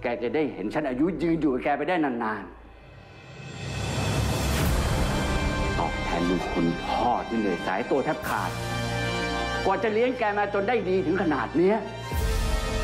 แกจะได้เห็นฉันอายุยืนอยู่กับแกไปได้นานๆตอบแทนบุญคุณพ่อที่เหนื่อยสายตัวแทบขาดกว่าจะเลี้ยงแกมาจนได้ดีถึงขนาดเนี้ย